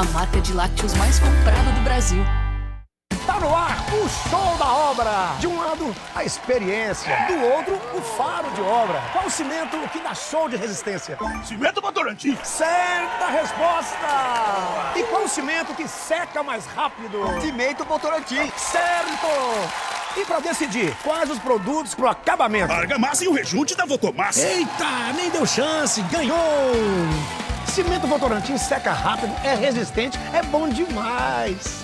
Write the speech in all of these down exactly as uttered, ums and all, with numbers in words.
a marca de lácteos mais comprada do Brasil. Tá no ar o show da obra. De um lado, a experiência. Do outro, o faro de obra. Qual cimento que dá show de resistência? Cimento Votorantim. Certa resposta. E qual cimento que seca mais rápido? Cimento Votorantim. Certo. E pra decidir, quais os produtos pro acabamento? Argamassa e o rejunte da Votomassa. Eita, nem deu chance, ganhou! Cimento Votorantim seca rápido, é resistente, é bom demais.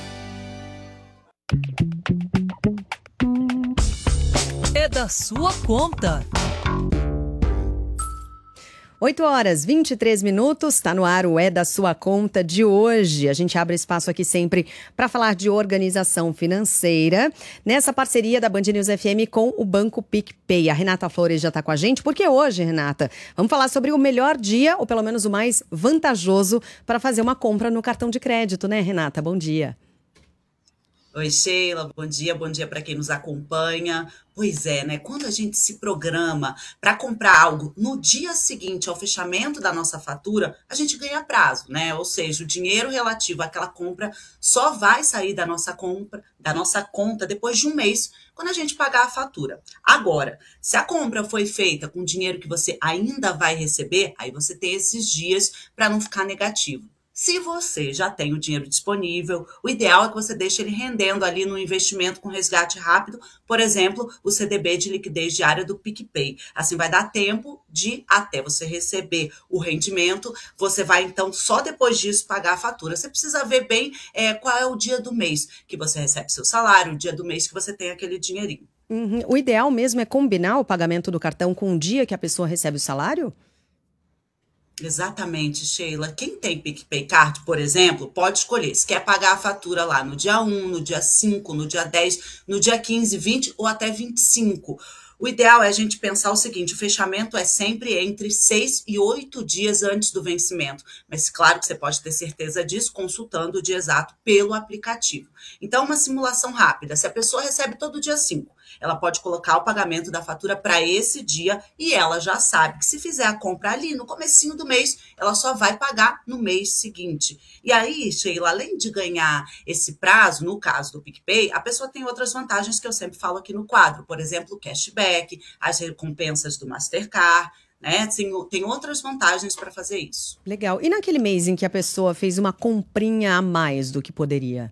É da sua conta. oito horas e vinte e três minutos, está no ar o É da Sua Conta de hoje. A gente abre espaço aqui sempre para falar de organização financeira, nessa parceria da Band News F M com o Banco PicPay. A Renata Flores já está com a gente, porque hoje, Renata, vamos falar sobre o melhor dia, ou pelo menos o mais vantajoso, para fazer uma compra no cartão de crédito, né, Renata? Bom dia. Oi, Sheila, bom dia, bom dia para quem nos acompanha. Pois é, né? Quando a gente se programa para comprar algo no dia seguinte ao fechamento da nossa fatura, a gente ganha prazo, né? Ou seja, o dinheiro relativo àquela compra só vai sair da nossa compra, da nossa conta depois de um mês, quando a gente pagar a fatura. Agora, se a compra foi feita com dinheiro que você ainda vai receber, aí você tem esses dias para não ficar negativo. Se você já tem o dinheiro disponível, o ideal é que você deixe ele rendendo ali no investimento com resgate rápido, por exemplo, o C D B de liquidez diária do PicPay. Assim vai dar tempo de, até você receber o rendimento, você vai então só depois disso pagar a fatura. Você precisa ver bem é, qual é o dia do mês que você recebe seu salário, o dia do mês que você tem aquele dinheirinho. Uhum. O ideal mesmo é combinar o pagamento do cartão com o dia que a pessoa recebe o salário? Exatamente, Sheila. Quem tem PicPay Card, por exemplo, pode escolher se quer pagar a fatura lá no dia um, no dia cinco, no dia dez, no dia quinze, vinte ou até vinte e cinco. O ideal é a gente pensar o seguinte, o fechamento é sempre entre seis e oito dias antes do vencimento. Mas claro que você pode ter certeza disso consultando o dia exato pelo aplicativo. Então, uma simulação rápida. Se a pessoa recebe todo dia cinco, ela pode colocar o pagamento da fatura para esse dia e ela já sabe que se fizer a compra ali no comecinho do mês, ela só vai pagar no mês seguinte. E aí, Sheila, além de ganhar esse prazo, no caso do PicPay, a pessoa tem outras vantagens que eu sempre falo aqui no quadro. Por exemplo, o cashback, as recompensas do Mastercard, né? Tem, tem outras vantagens para fazer isso. Legal. E naquele mês em que a pessoa fez uma comprinha a mais do que poderia?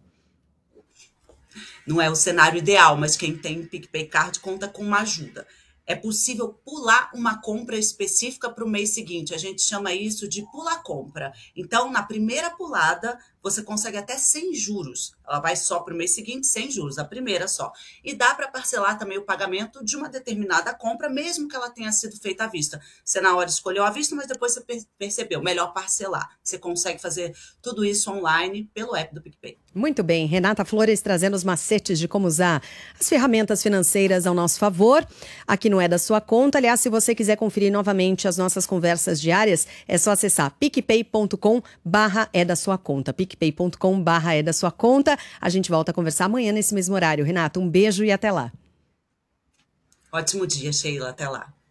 Não é o cenário ideal, mas quem tem PicPay Card conta com uma ajuda. É possível pular uma compra específica para o mês seguinte. A gente chama isso de pular compra. Então, na primeira pulada, você consegue até sem juros. Ela vai só para o mês seguinte, sem juros, a primeira só. E dá para parcelar também o pagamento de uma determinada compra, mesmo que ela tenha sido feita à vista. Você na hora escolheu à vista, mas depois você percebeu, melhor parcelar. Você consegue fazer tudo isso online pelo app do PicPay. Muito bem, Renata Flores trazendo os macetes de como usar as ferramentas financeiras ao nosso favor. Aqui no É da Sua Conta. Aliás, se você quiser conferir novamente as nossas conversas diárias, é só acessar picpay ponto com barra é da sua conta. picpay ponto com barra é da sua conta. A gente volta a conversar amanhã nesse mesmo horário. Renata, um beijo e até lá. Ótimo dia, Sheila. Até lá.